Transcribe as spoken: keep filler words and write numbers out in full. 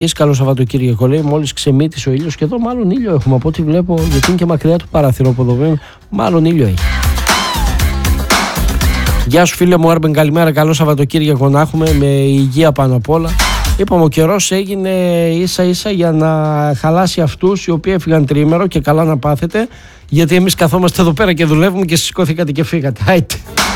Είσαι καλό Σαββατοκύριακο, λέει. Μόλις ξεμύτησε ο ήλιος και εδώ μάλλον ήλιο έχουμε από ό,τι βλέπω, γιατί είναι και μακριά του παραθυροποδοβίου. Μάλλον ήλιο έχει. Γεια σου φίλε μου Άρμπεν, καλημέρα. Καλό Σαββατοκύριακο να έχουμε με υγεία πάνω απ' όλα. Είπαμε ο καιρός έγινε ίσα ίσα για να χαλάσει αυτούς οι οποίοι έφυγαν τριήμερο και καλά να πάθετε, γιατί εμείς καθόμαστε εδώ πέρα και δουλεύουμε και σηκώθηκατε και φύγατε. Άιτε.